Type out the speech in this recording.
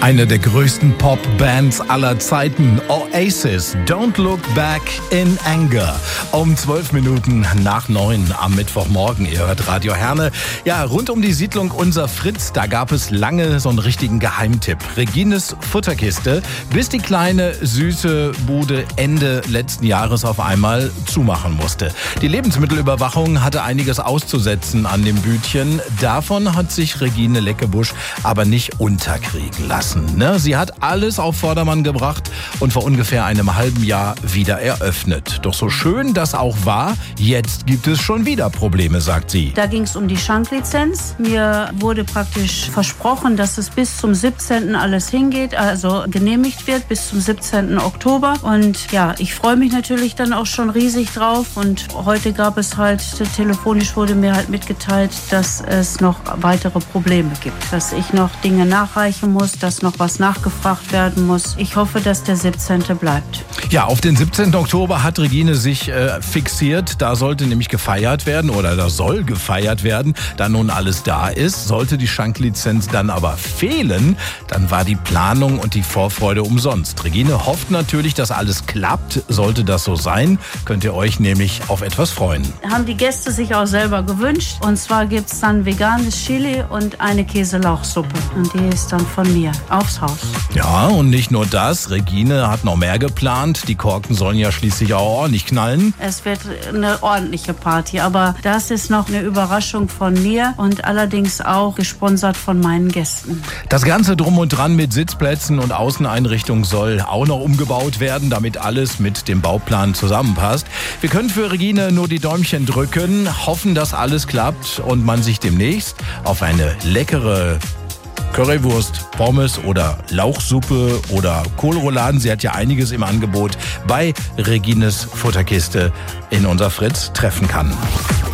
Eine der größten Pop-Bands aller Zeiten, Oasis, Don't Look Back in Anger. Um 12 Minuten nach 9 am Mittwochmorgen. Ihr hört Radio Herne. Ja, rund um die Siedlung Unser Fritz, da gab es lange so einen richtigen Geheimtipp. Regines Futterkiste, bis die kleine, süße Bude Ende letzten Jahres auf einmal zumachen musste. Die Lebensmittelüberwachung hatte einiges auszusetzen an dem Bütchen. Davon hat sich Regine Leckebusch aber nicht unterkriegen lassen. Sie hat alles auf Vordermann gebracht und vor ungefähr einem halben Jahr wieder eröffnet. Doch so schön das auch war, jetzt gibt es schon wieder Probleme, sagt sie. Da ging es um die Schanklizenz. Mir wurde praktisch versprochen, dass es bis zum 17. alles hingeht, also genehmigt wird bis zum 17. Oktober. Und ja, ich freue mich natürlich dann auch schon riesig drauf. Und heute gab es halt, telefonisch wurde mir halt mitgeteilt, dass es noch weitere Probleme gibt. Dass ich noch Dinge nachreichen muss, dass noch was nachgefragt werden muss. Ich hoffe, dass der 17. bleibt. Ja, auf den 17. Oktober hat Regine sich fixiert. Da sollte nämlich gefeiert werden oder da soll gefeiert werden, da nun alles da ist. Sollte die Schanklizenz dann aber fehlen, dann war die Planung und die Vorfreude umsonst. Regine hofft natürlich, dass alles klappt. Sollte das so sein, könnt ihr euch nämlich auf etwas freuen. Haben die Gäste sich auch selber gewünscht. Und zwar gibt es dann veganes Chili und eine Käselauchsuppe. Und die ist dann von mir aufs Haus. Ja, und nicht nur das. Regine hat noch mehr geplant. Die Korken sollen ja schließlich auch ordentlich knallen. Es wird eine ordentliche Party, aber das ist noch eine Überraschung von mir und allerdings auch gesponsert von meinen Gästen. Das Ganze drum und dran mit Sitzplätzen und Außeneinrichtung soll auch noch umgebaut werden, damit alles mit dem Bauplan zusammenpasst. Wir können für Regine nur die Däumchen drücken, hoffen, dass alles klappt und man sich demnächst auf eine leckere Currywurst, Pommes oder Lauchsuppe oder Kohlrouladen, sie hat ja einiges im Angebot, bei Regines Futterkiste in Unser Fritz treffen kann.